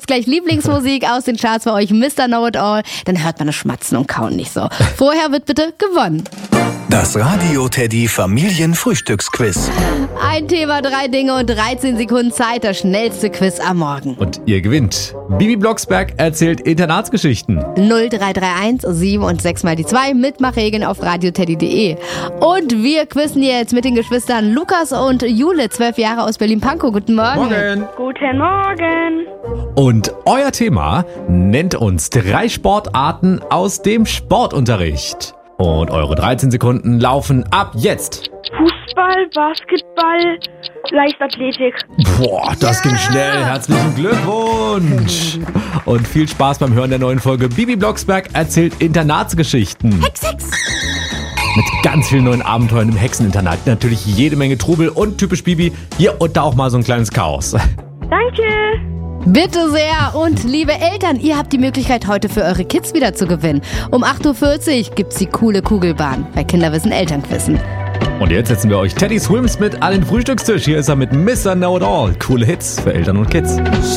gleich Lieblingsmusik aus den Charts für euch, Mr. Know-It-All. Dann hört man das Schmatzen und Kauen nicht so. Vorher wird bitte gewonnen. Das Radio Teddy Familienfrühstücksquiz. Ein Thema, 3 Dinge und 13 Sekunden Zeit. Das schnellste Quiz am Morgen. Und ihr gewinnt. Bibi Blocksberg erzählt Internatsgeschichten. 0331 7 und 6 mal die 2. Mitmachregeln auf radioteddy.de. Und wir quizzen jetzt mit den Geschwistern Lukas und Jule, 12 Jahre aus Berlin-Pankow. Guten Morgen. Morgen. Guten Morgen. Und euer Thema nennt uns 3 Sportarten aus dem Sportunterricht. Und eure 13 Sekunden laufen ab jetzt. Fußball, Basketball, Leichtathletik. Boah, das ging schnell. Herzlichen Glückwunsch. Und viel Spaß beim Hören der neuen Folge Bibi Blocksberg erzählt Internatsgeschichten. Hex. Mit ganz vielen neuen Abenteuern im Hexeninternat. Natürlich jede Menge Trubel und typisch Bibi. Hier und da auch mal so ein kleines Chaos. Danke. Bitte sehr. Und liebe Eltern, ihr habt die Möglichkeit, heute für eure Kids wieder zu gewinnen. Um 8.40 Uhr gibt's die coole Kugelbahn bei Kinderwissen Elternquissen. Und jetzt setzen wir euch Teddy Swims mit an den Frühstückstisch. Hier ist er mit Mr. Know-It-All. Coole Hits für Eltern und Kids.